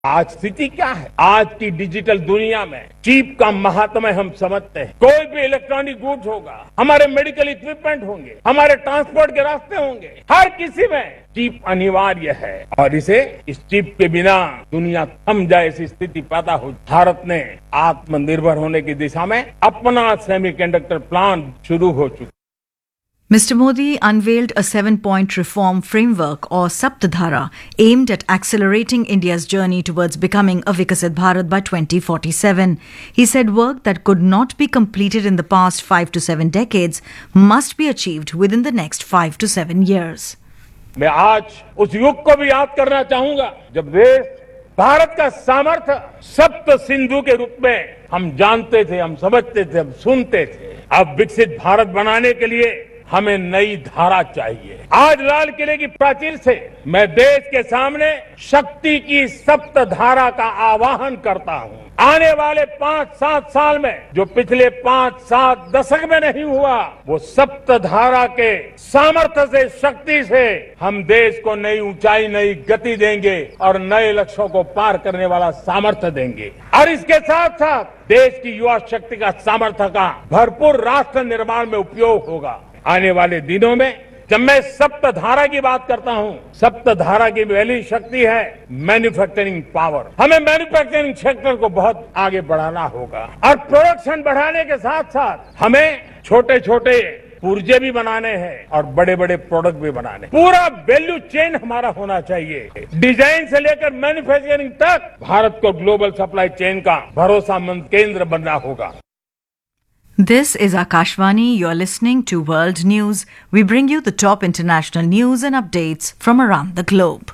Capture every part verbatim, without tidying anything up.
आज स्थिति क्या है? आज की डिजिटल दुनिया में चिप का महात्म्य हम समझते हैं। कोई भी इलेक्ट्रॉनिक गुड्स होगा, हमारे मेडिकल इक्विपमेंट होंगे, हमारे ट्रांसपोर्ट के रास्ते होंगे, हर किसी में चिप अनिवार्य है और इसे इस चिप के बिना दुनिया थम जाए ऐसी स्थिति पैदा हो। भारत ने आत्मनिर्भर होने की दिशा में अपना सेमीकंडक्टर प्लान शुरू हो चुका। Mister Modi unveiled a seven-point reform framework or Saptadhara aimed at accelerating India's journey towards becoming a Viksit Bharat by twenty forty-seven. He said work that could not be completed in the past five to seven decades must be achieved within the next five to seven years. मैं आज उस युग को भी याद करना चाहूंगा जब देश भारत का सामर्थ्य सप्त सिंधु के रूप में हम जानते थे, हम समझते थे, हम सुनते थे। अब विकसित भारत बनाने के लिए हमें नई धारा चाहिए। आज लाल किले की प्राचीर से मैं देश के सामने शक्ति की सप्त धारा का आह्वान करता हूं। आने वाले पांच सात साल में जो पिछले पांच सात दशक में नहीं हुआ, वो सप्त धारा के सामर्थ्य से, शक्ति से हम देश को नई ऊंचाई, नई गति देंगे और नए लक्ष्यों को पार करने वाला सामर्थ्य देंगे। और इसके साथ साथ देश की युवा शक्ति का सामर्थ्य का भरपूर राष्ट्र निर्माण में उपयोग होगा। आने वाले दिनों में जब मैं सप्तधारा की बात करता हूं, सप्तधारा की पहली शक्ति है मैन्युफैक्चरिंग पावर। हमें मैन्युफैक्चरिंग सेक्टर को बहुत आगे बढ़ाना होगा और प्रोडक्शन बढ़ाने के साथ साथ हमें छोटे छोटे पुर्जे भी बनाने हैं और बड़े बड़े प्रोडक्ट भी बनाने। पूरा वैल्यू चेन हमारा होना चाहिए। डिजाइन से लेकर मैन्युफैक्चरिंग तक भारत को ग्लोबल सप्लाई चेन का भरोसामंद केंद्र बनना होगा। This is Akashvani. You're listening to World News. We bring you the top international news and updates from around the globe.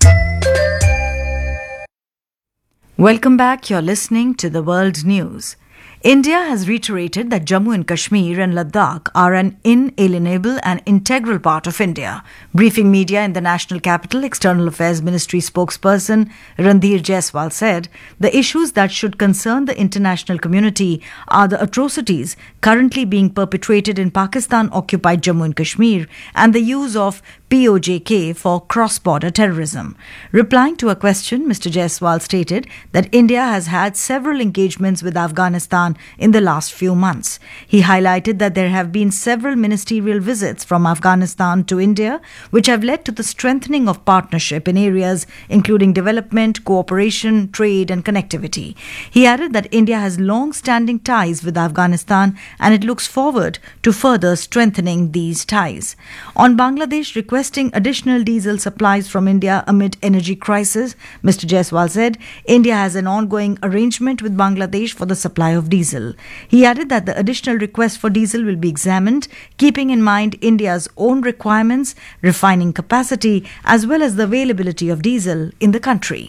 Welcome back. You're listening to the World News. India has reiterated that Jammu and Kashmir and Ladakh are an inalienable and integral part of India. Briefing media in the national capital, External Affairs Ministry spokesperson Randhir Jaiswal said the issues that should concern the international community are the atrocities currently being perpetrated in Pakistan-occupied Jammu and Kashmir and the use of P O J K for cross-border terrorism. Replying to a question, Mister Jaiswal stated that India has had several engagements with Afghanistan in the last few months. He highlighted that there have been several ministerial visits from Afghanistan to India, which have led to the strengthening of partnership in areas including development, cooperation, trade and connectivity. He added that India has long-standing ties with Afghanistan and it looks forward to further strengthening these ties. On Bangladesh requesting additional diesel supplies from India amid energy crisis, Mister Jaiswal said India has an ongoing arrangement with Bangladesh for the supply of diesel. He added that the additional request for diesel will be examined, keeping in mind India's own requirements, refining capacity, as well as the availability of diesel in the country.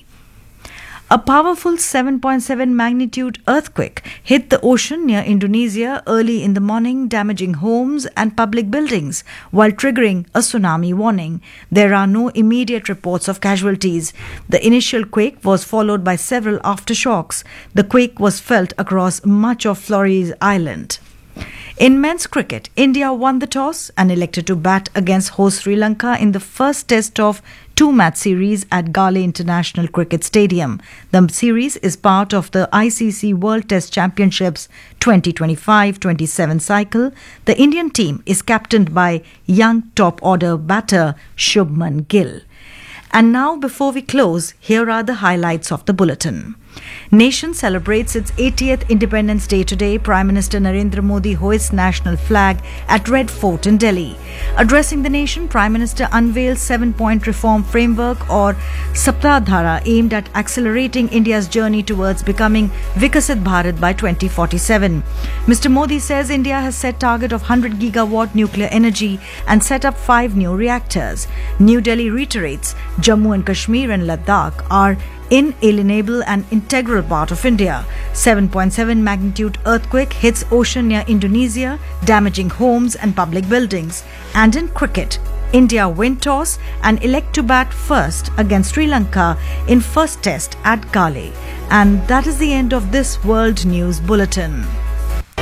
A powerful seven point seven magnitude earthquake hit the ocean near Indonesia early in the morning, damaging homes and public buildings while triggering a tsunami warning. There are no immediate reports of casualties. The initial quake was followed by several aftershocks. The quake was felt across much of Flores Island. In men's cricket, India won the toss and elected to bat against host Sri Lanka in the first test of two-match series at Gale International Cricket Stadium. The series is part of the I C C World Test Championships twenty twenty-five twenty-seven cycle. The Indian team is captained by young top-order batter Shubman Gill. And now, before we close, here are the highlights of the bulletin. Nation celebrates its eightieth Independence Day today. Prime Minister Narendra Modi hoists national flag at Red Fort in Delhi. Addressing the nation, Prime Minister unveils seven-point reform framework or Saptadhara aimed at accelerating India's journey towards becoming Viksit Bharat by twenty forty-seven. Mister Modi says India has set target of one hundred gigawatt nuclear energy and set up five new reactors. New Delhi reiterates Jammu and Kashmir and Ladakh are inalienable and integral part of India. seven point seven magnitude earthquake hits ocean near Indonesia, damaging homes and public buildings. And in cricket, India win toss and elect to bat first against Sri Lanka in first test at Gale. And that is the end of this World News Bulletin.